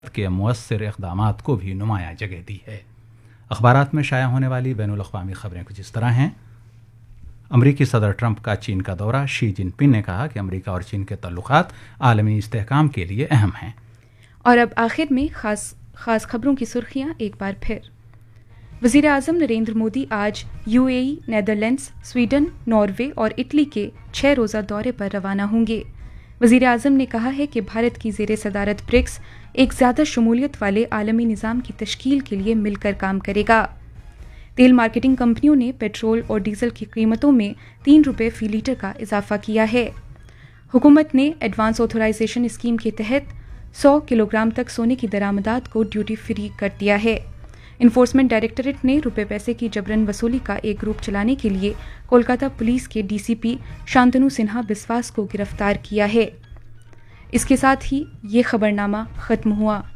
کے مؤثر اقدامات کو بھی نمایاں جگہ دی ہے۔ اخبارات میں شائع ہونے والی بین الاقوامی خبریں کچھ اس طرح ہیں۔ امریکی صدر ٹرمپ کا چین کا دورہ، شی جن پنگ نے کہا کہ امریکہ اور چین کے تعلقات عالمی استحکام کے لیے اہم ہیں۔ اور اب آخر میں خاص خبروں کی سرخیاں ایک بار پھر۔ وزیر اعظم نریندر مودی آج UAE، نیدرلینڈز، سویڈن، ناروے اور اٹلی کے 6 روزہ دورے پر روانہ ہوں گے۔ وزیر اعظم نے کہا ہے کہ بھارت کی زیر صدارت برکس ایک زیادہ شمولیت والے عالمی نظام کی تشکیل کے لیے مل کر کام کرے گا۔ تیل مارکیٹنگ کمپنیوں نے پیٹرول اور ڈیزل کی قیمتوں میں 3 روپے فی لیٹر کا اضافہ کیا ہے۔ حکومت نے ایڈوانس آتھورائزیشن اسکیم کے تحت 100 کلو گرام تک سونے کی درآمدات کو ڈیوٹی فری کر دیا ہے۔ انفورسمنٹ ڈائریکٹوریٹ نے روپے پیسے کی جبرن وصولی کا ایک گروپ چلانے کے لیے کولکاتہ پولیس کے DCP شانتنو سنہا بسواس کو گرفتار کیا ہے۔ اس کے ساتھ ہی یہ خبرنامہ ختم ہوا۔